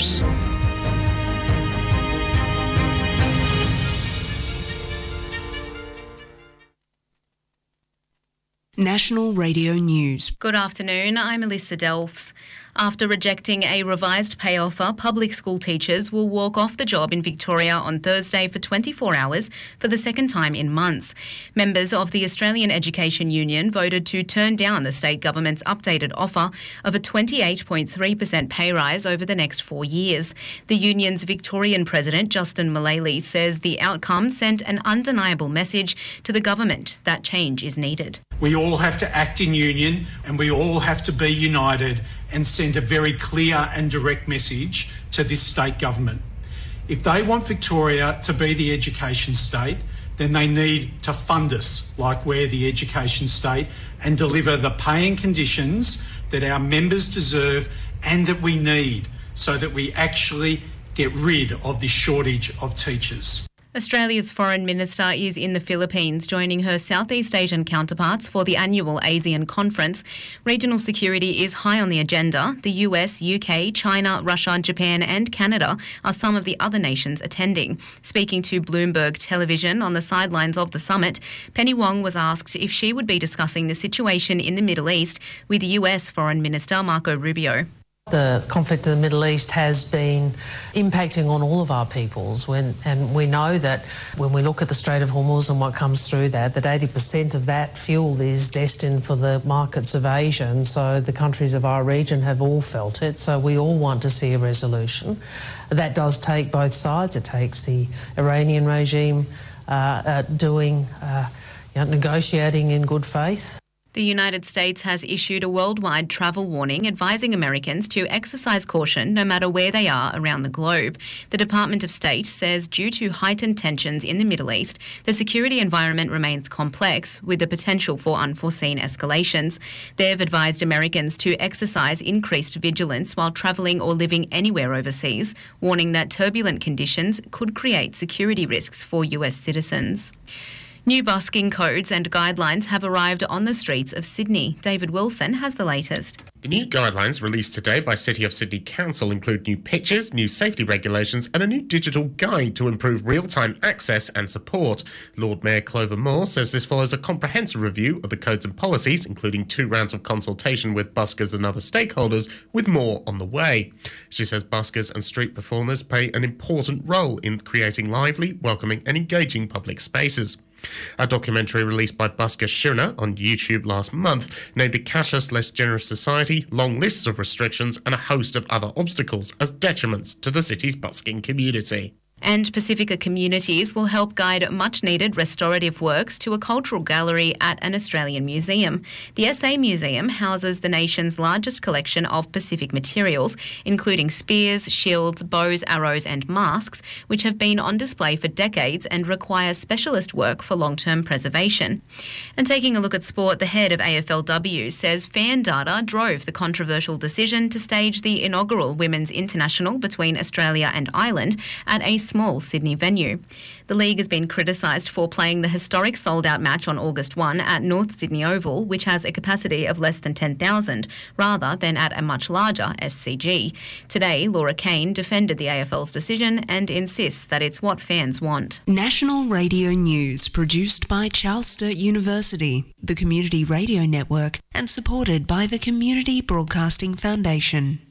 News. National Radio News. Good afternoon, I'm Alyssa Delphs. After rejecting a revised pay offer, public school teachers will walk off the job in Victoria on Thursday for 24 hours for the second time in months. Members of the Australian Education Union voted to turn down the state government's updated offer of a 28.3% pay rise over the next 4 years. The union's Victorian president, Justin Mullally, says the outcome sent an undeniable message to the government that change is needed. We all have to act in union and we all have to be united and send a very clear and direct message to this state government. If they want Victoria to be the education state, then they need to fund us like we're the education state and deliver the pay and conditions that our members deserve and that we need so that we actually get rid of this shortage of teachers. Australia's Foreign Minister is in the Philippines, joining her Southeast Asian counterparts for the annual ASEAN conference. Regional security is high on the agenda. The US, UK, China, Russia, Japan and Canada are some of the other nations attending. Speaking to Bloomberg Television on the sidelines of the summit, Penny Wong was asked if she would be discussing the situation in the Middle East with the US Foreign Minister Marco Rubio. The conflict in the Middle East has been impacting on all of our peoples, and we know that when we look at the Strait of Hormuz and what comes through that 80% of that fuel is destined for the markets of Asia, and so the countries of our region have all felt it, so we all want to see a resolution. That does take both sides. It takes the Iranian regime negotiating in good faith. The United States has issued a worldwide travel warning advising Americans to exercise caution no matter where they are around the globe. The Department of State says due to heightened tensions in the Middle East, the security environment remains complex with the potential for unforeseen escalations. They've advised Americans to exercise increased vigilance while travelling or living anywhere overseas, warning that turbulent conditions could create security risks for US citizens. New busking codes and guidelines have arrived on the streets of Sydney. David Wilson has the latest. The new guidelines released today by City of Sydney Council include new pictures, new safety regulations and a new digital guide to improve real-time access and support. Lord Mayor Clover Moore says this follows a comprehensive review of the codes and policies, including 2 rounds of consultation with buskers and other stakeholders, with more on the way. She says buskers and street performers play an important role in creating lively, welcoming and engaging public spaces. A documentary released by busker Shirna on YouTube last month named A Cashless, Less Generous Society, long lists of restrictions and a host of other obstacles as detriments to the city's busking community. And Pacifica Communities will help guide much-needed restorative works to a cultural gallery at an Australian museum. The SA Museum houses the nation's largest collection of Pacific materials, including spears, shields, bows, arrows and masks, which have been on display for decades and require specialist work for long-term preservation. And taking a look at sport, the head of AFLW says fan data drove the controversial decision to stage the inaugural Women's International between Australia and Ireland at a small Sydney venue. The league has been criticised for playing the historic sold-out match on August 1 at North Sydney Oval, which has a capacity of less than 10,000, rather than at a much larger SCG. Today, Laura Kane defended the AFL's decision and insists that it's what fans want. National Radio News, produced by Charles Sturt University, the Community Radio Network, and supported by the Community Broadcasting Foundation.